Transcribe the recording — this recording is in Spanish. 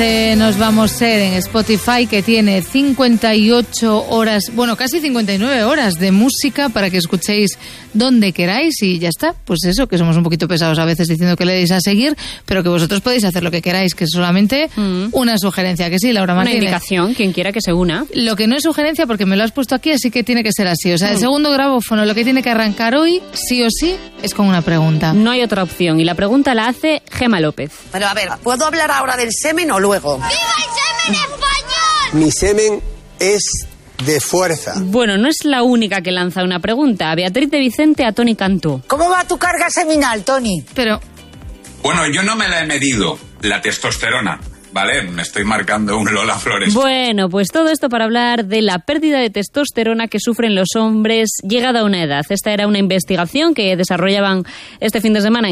Nos vamos a ser en Spotify, que tiene 58 horas, bueno, casi 59 horas de música para que escuchéis donde queráis y ya está. Pues eso, que somos un poquito pesados a veces diciendo que le deis a seguir, pero que vosotros podéis hacer lo que queráis, que es solamente una sugerencia, que sí, Laura Martínez. Una indicación, quien quiera que se una. Lo que no es sugerencia, porque me lo has puesto aquí, así que tiene que ser así. O sea, el segundo grabófono, lo que tiene que arrancar hoy, sí o sí, es con una pregunta. No hay otra opción, y la pregunta la hace Gema López. Pero a ver, ¿puedo hablar ahora del semen o luego? ¡Viva el semen español! Mi semen es de fuerza. Bueno, no es la única que lanza una pregunta. Beatriz de Vicente a Toni Cantó. ¿Cómo va tu carga seminal, Toni? Pero... Bueno, yo no me la he medido, la testosterona. Vale, me estoy marcando un Lola Flores. Bueno, pues todo esto para hablar de la pérdida de testosterona que sufren los hombres llegada a una edad. Esta era una investigación que desarrollaban este fin de semana